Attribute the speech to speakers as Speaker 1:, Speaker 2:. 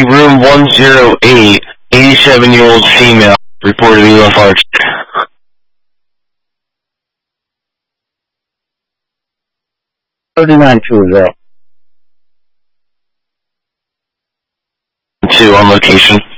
Speaker 1: room 108, 87-year-old female, reported UFO.
Speaker 2: 3920.
Speaker 1: 2 on location.